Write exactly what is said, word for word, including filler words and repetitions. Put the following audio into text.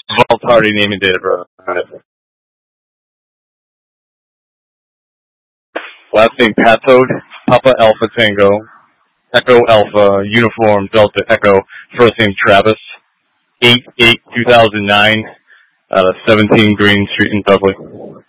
Vault's already naming date of birth. Last name Patode, Papa Alpha Tango, Echo Alpha, Uniform Delta Echo, first name Travis, eight eight two thousand nine, uh, seventeen Green Street in Dudley.